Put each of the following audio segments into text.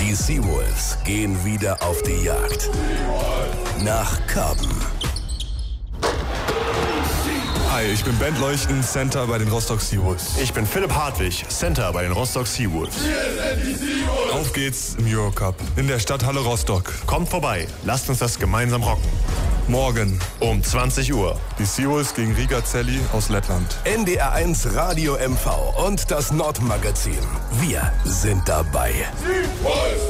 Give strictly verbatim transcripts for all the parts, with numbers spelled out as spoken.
Die Seawolves gehen wieder auf die Jagd. Nach Karben. Hi, ich bin Bent Leuchten, Center bei den Rostock Seawolves. Ich bin Philipp Hartwig, Center bei den Rostock Seawolves. Auf geht's im Eurocup in der Stadthalle Rostock. Kommt vorbei, lasst uns das gemeinsam rocken. Morgen um zwanzig Uhr. Die Seawolves gegen Riga Celli aus Lettland. N D R eins Radio M V und das Nordmagazin. Wir sind dabei. Seawolves!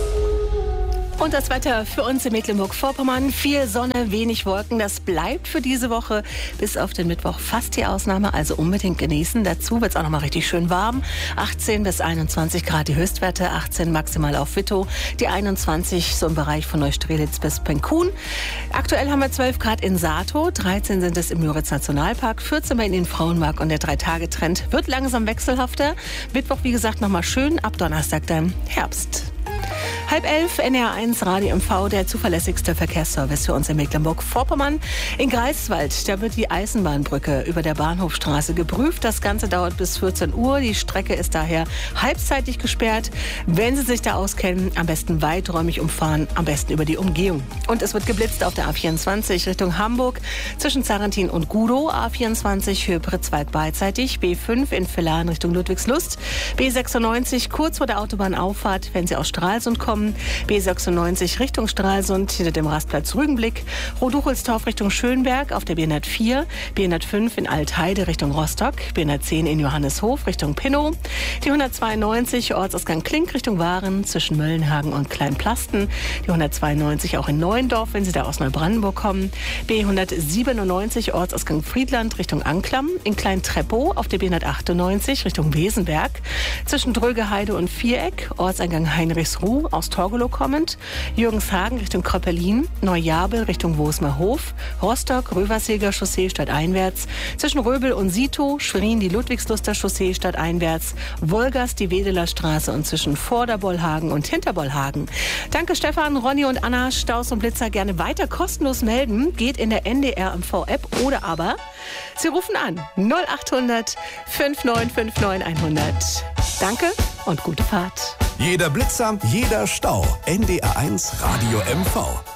Und das Wetter für uns in Mecklenburg-Vorpommern. Viel Sonne, wenig Wolken. Das bleibt für diese Woche bis auf den Mittwoch fast die Ausnahme. Also unbedingt genießen. Dazu wird es auch noch mal richtig schön warm. achtzehn bis einundzwanzig Grad die Höchstwerte. achtzehn maximal auf Wittow. Die einundzwanzig so im Bereich von Neustrelitz bis Penkun. Aktuell haben wir zwölf Grad in Sato. dreizehn sind es im Müritz-Nationalpark. vierzehn bei Ihnen in Frauenmark. Und der Drei-Tage-Trend wird langsam wechselhafter. Mittwoch, wie gesagt, noch mal schön. Ab Donnerstag dann Herbst. Halb elf, N D R eins Radio M V, der zuverlässigste Verkehrsservice für uns in Mecklenburg-Vorpommern. In Greifswald, da wird die Eisenbahnbrücke über der Bahnhofstraße geprüft. Das Ganze dauert bis vierzehn Uhr. Die Strecke ist daher halbzeitig gesperrt. Wenn Sie sich da auskennen, am besten weiträumig umfahren, am besten über die Umgehung. Und es wird geblitzt auf der A vierundzwanzig Richtung Hamburg zwischen Zarrentin und Gudow. A vierundzwanzig Höhe Pritzwalk beidseitig. B fünf in Villaren Richtung Ludwigslust. B sechsundneunzig kurz vor der Autobahnauffahrt, wenn Sie aus Stralsund kommen. B sechsundneunzig Richtung Stralsund hinter dem Rastplatz Rügenblick. Roduchelstorf Richtung Schönberg auf der B hundertvier. B hundertfünf in Altheide Richtung Rostock. B hundertzehn in Johanneshof Richtung Pinnow. Die hundertzweiundneunzig Ortsausgang Klink Richtung Waren zwischen Möllenhagen und Kleinplasten. Die hundertzweiundneunzig auch in Neuendorf, wenn Sie da aus Neubrandenburg kommen. B hundertsiebenundneunzig Ortsausgang Friedland Richtung Anklam. In Klein-Treppow auf der B hundertachtundneunzig Richtung Wesenberg. Zwischen Drögeheide und Viereck. Ortsangang Heinrichsruh aus Torgelow kommend, Jürgenshagen Richtung Kröppelin, Neujabel Richtung Wosmerhof, Rostock, Röversilger Chaussee stadteinwärts, zwischen Röbel und Sito, Schwerin die Ludwigsluster Chaussee stadteinwärts, Wolgast die Wedeler Straße und zwischen Vorderbollhagen und Hinterbollhagen. Danke Stefan, Ronny und Anna, Staus und Blitzer gerne weiter kostenlos melden, geht in der N D R M V App oder aber Sie rufen an null achthundert neunundfünfzig neunundfünfzig hundert. Danke und gute Fahrt. Jeder Blitzer, jeder Stau. N D R eins Radio M V.